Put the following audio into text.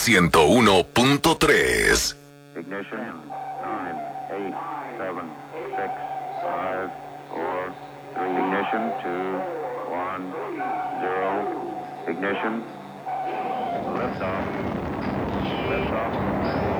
101.3. Ignition, 9, 8, 7, 6, 5, 4, 3. Ignition, 2, 1, 0. Ignition. Liftoff. Liftoff.